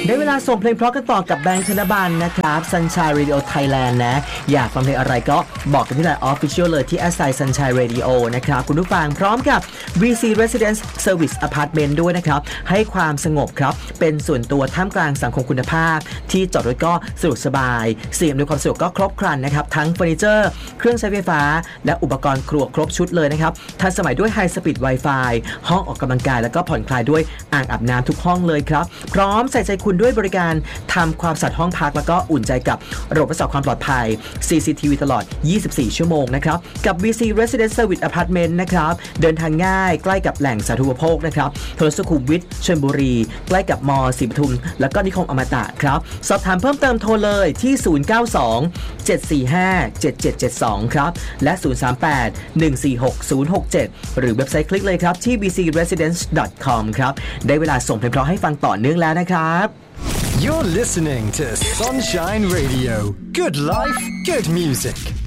ได้เวลาส่งเพลงเพราะกันต่อกับแบงค์ธนบัลนะครับ Sunshine Radio Thailand นะอยากฟังเพลงอะไรก็บอกกันที่ไลน์ Official เลยที่ @Sunshine Radio นะครับคุณผู้ฟังพร้อมกับ BC Residence Service Apartment ด้วยนะครับให้ความสงบครับเป็นส่วนตัวท่ามกลางสังคมคุณภาพที่จอดรถก็สะดวกสบายสิ่งอำนวยความสะดวกก็ครบครันนะครับทั้งเฟอร์นิเจอร์เครื่องใช้ไฟฟ้าและอุปกรณ์ครัวครบชุดเลยนะครับทันสมัยด้วย High Speed Wi-Fi ห้องออกกำลังกายแล้วก็ผ่อนคลายด้วยอ่างอาบน้ำทุกห้องเลยครับพร้อมใส่ใจคุณด้วยบริการทำความสะอาดห้องพักแล้วก็อุ่นใจกับระบบรักษาความปลอดภัย CCTV ตลอด 24 ชั่วโมงนะครับกับ BC Residence Service Apartment นะครับเดินทางง่ายใกล้กับแหล่งสาธารณูปโภคนะครับถนนสุขุมวิทชลบุรีใกล้กับม.ศรีปทุมแล้วก็นิคมอมตะครับสอบถามเพิ่มเติมโทรเลยที่ 092-745-7772 ครับและ 038-146-067 หรือเว็บไซต์คลิกเลยครับที่ bcresidence.com ครับได้เวลาส่งเพลงเพราะให้ฟังต่อเนื่องแล้วนะครับ You're listening to Sunshine Radio. Good life, good music.